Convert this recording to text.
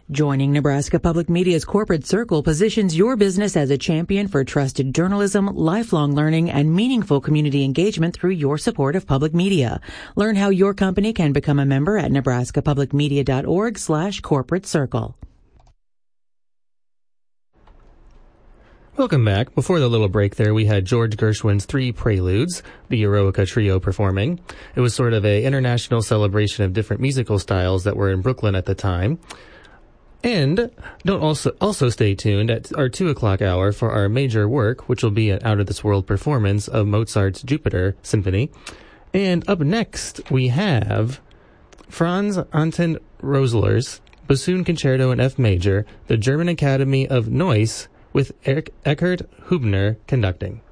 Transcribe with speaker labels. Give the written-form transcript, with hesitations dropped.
Speaker 1: Joining Nebraska Public Media's corporate circle positions your business as a champion for trusted journalism, lifelong learning, and meaningful community engagement through your support of public media. Learn how your company can become a member at nebraskapublicmedia.org/corporate circle.
Speaker 2: Welcome back. Before the little break there, we had George Gershwin's Three Preludes, the Eroica Trio performing. It was sort of an international celebration of different musical styles that were in Brooklyn at the time. And don't also stay tuned at our 2 o'clock hour for our major work, which will be an out-of-this-world performance of Mozart's Jupiter Symphony. And up next, we have Franz Anton Rosler's Bassoon Concerto in F Major, the German Academy of Noise, with Eckhard Hubner conducting.